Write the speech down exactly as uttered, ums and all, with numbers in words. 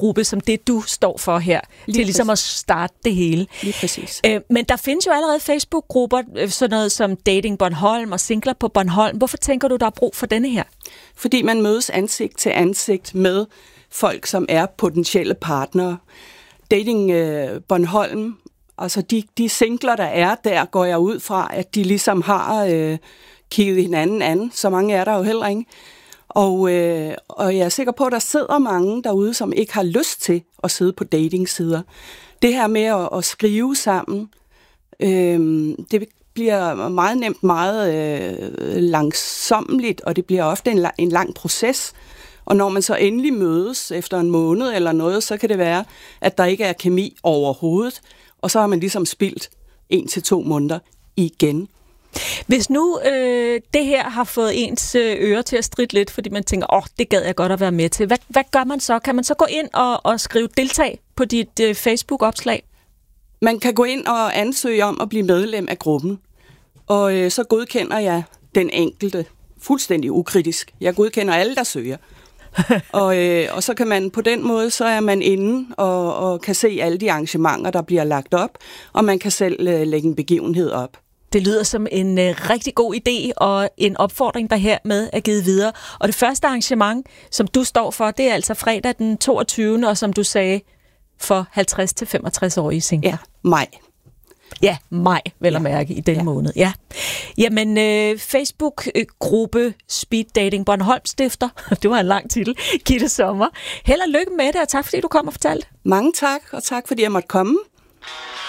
gruppe som det, du står for her, Lige til ligesom præcis. At starte det hele. Lige præcis. Øh, men der findes jo allerede Facebook-grupper, sådan noget som Dating Bornholm og Singler på Bornholm. Hvorfor tænker du, der er brug for denne her? Fordi man mødes ansigt til ansigt med folk, som er potentielle partnere. Dating øh, Bornholm, altså de, de singler, der er der, går jeg ud fra, at de ligesom har øh, kigget hinanden an. Så mange er der jo heller ikke. Og, øh, og jeg er sikker på, at der sidder mange derude, som ikke har lyst til at sidde på datingsider. Det her med at, at skrive sammen, øh, det bliver meget nemt meget øh, langsommeligt, og det bliver ofte en, en lang proces. Og når man så endelig mødes efter en måned eller noget, så kan det være, at der ikke er kemi overhovedet, og så har man ligesom spildt en til to måneder igen. Hvis nu øh, det her har fået ens ører til at stritte lidt, fordi man tænker, åh, oh, det gad jeg godt at være med til. Hvad, hvad gør man så? Kan man så gå ind og, og skrive deltag på dit øh, Facebook-opslag? Man kan gå ind og ansøge om at blive medlem af gruppen, og øh, så godkender jeg den enkelte fuldstændig ukritisk. Jeg godkender alle, der søger. og, øh, og så kan man på den måde, så er man inde og, og kan se alle de arrangementer, der bliver lagt op, og man kan selv øh, lægge en begivenhed op. Det lyder som en øh, rigtig god idé og en opfordring, der her med er givet videre. Og det første arrangement, som du står for, det er altså fredag den toogtyvende og som du sagde, for halvtreds til femogtres-årige singler. Ja, maj. Ja, maj, vel at mærke, i den ja. måned. Ja. Jamen, øh, Facebook-gruppe Speed Dating Bornholm stifter, det var en lang titel, Gitte Sommer. Held og lykke med det, og tak fordi du kom og fortalte. Mange tak, og tak fordi jeg måtte komme.